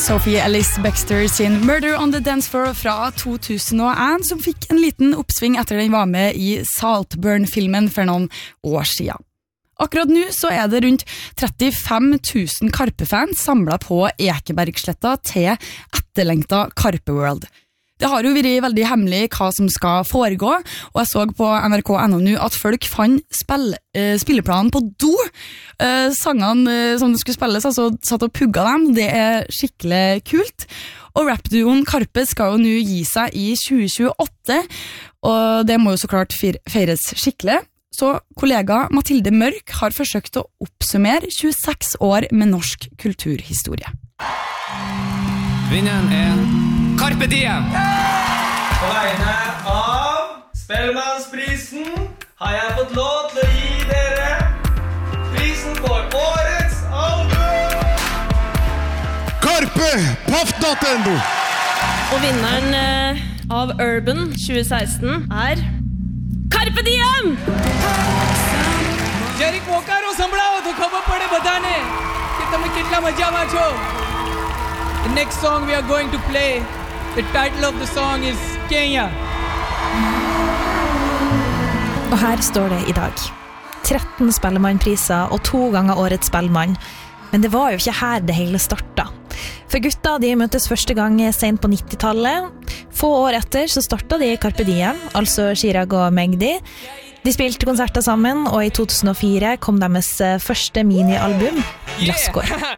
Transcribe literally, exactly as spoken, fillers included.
Sophie Ellis-Bextor sin Murder on the Dance Floor fra to tusen og en, som fikk en liten oppsving etter den var med i Saltburn-filmen for noen år siden. Akkurat nå så er det rundt trettifem tusen Karpe-fans samlet på Ekebergsletta til etterlengtet Karpe World. Det har jo vært veldig hemmelig hva som skal foregå, og jeg så på N R K punkt N O nå at folk fant spill, uh, spilleplanen på do. Uh, sangene uh, som det skulle spilles, altså satt og pugga dem. Det er skikkelig kult. Og rapduoen Karpe skal jo nå gi seg i tjue tjueåtte, og det må jo så klart feires skikkelig. Så kollega Mathilde Mørk har forsøkt å oppsummere tjueseks år med norsk kulturhistorie. Vinneren er Carpe Diem! På vegne av Spellemannsprisen har jeg fått lov til å gi dere prisen for årets album! Carpe Paff.no! Og vinneren eh, av Urban tjue seksten er Carpe Diem! Jerick Walker સંભળાવો તો ખબર પડે બધાને કે તમે કેટલા મજામાં છો. The next song we are going to play, the title of the song is Kenya. Og her står det i dag. tretten Spellemannpriser og to ganger årets Spellemann. Men det var jo ikke her det hele startet. For gutta de møttes første gang sent på nittitallet. Få år etter så startet de Carpe Diem, altså Chirag og Magdi. De spilte konserter sammen, og i to tusen og fire kom deres første minialbum, Glasskår. Yeah.